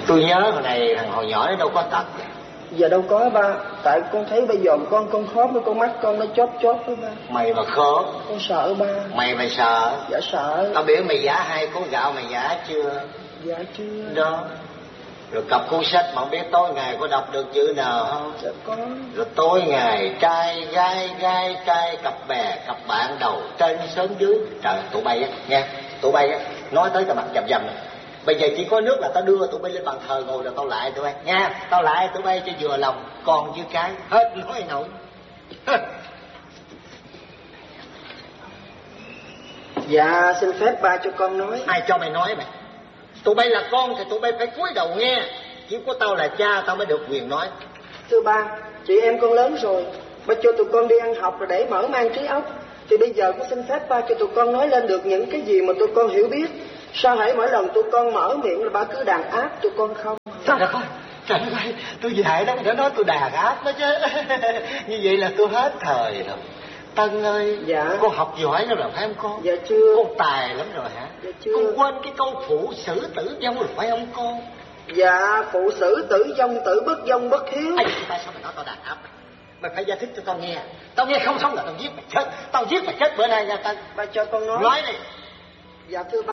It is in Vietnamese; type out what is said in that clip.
Tôi nhớ hồi này thằng hồi nhỏ nó đâu có tật. Giờ đâu có ba. Tại con thấy bây giờ con khóm với con mắt con nó chóp đó ba. Mày mà khớp. Con sợ ba. Mày sợ? Dạ sợ. Tao biểu mày giả 2 cốc gạo mày giả chưa? Dạ chưa. Đó. Rồi cặp cuốn sách mà không biết tối ngày có đọc được chữ nào không? Dạ có. Rồi tối ngày trai gái trai cặp bè cặp bạn đầu trên sớm dưới. Trời tụi bay á nha, tụi bay á nói tới tao mặt dầm dầm. Bây giờ chỉ có nước là tao đưa tụi bay lên bàn thờ ngồi rồi tao lại tụi bay nha, tao lại tụi bay cho vừa lòng, con với cái hết nói nổi. Dạ xin phép ba cho con nói. Ai cho mày nói mày? Tụi bay là con thì tụi bay phải cúi đầu nghe, chỉ có tao là cha tao mới được quyền nói. Thưa ba, chị em con lớn rồi, ba cho tụi con đi ăn học rồi để mở mang trí óc. Thì bây giờ có xin phép ba cho tụi con nói lên được những cái gì mà tụi con hiểu biết. Sao hãy mỗi lần tụi con mở miệng là ba cứ đàn áp tụi con không? Trời đất ơi, tôi dạy đó để nói tôi đàn áp đó chứ. Như vậy là tôi hết thời rồi. Tân ơi, dạ. Con học giỏi lắm rồi phải không con? Dạ chưa. Con tài lắm rồi hả? Dạ chưa. Con quên cái câu phụ xử tử vong rồi phải không con? Dạ, phụ xử tử vong tử bất vong bất hiếu. Ây, tại sao mày nói tao đàn áp mày? Mày phải giải thích cho tao nghe. Tao nghe không xong là tao giết mày chết. Tao giết mày chết bữa nay nha Tân. Ba cho con nói. Nói đi. Dạ thưa ba.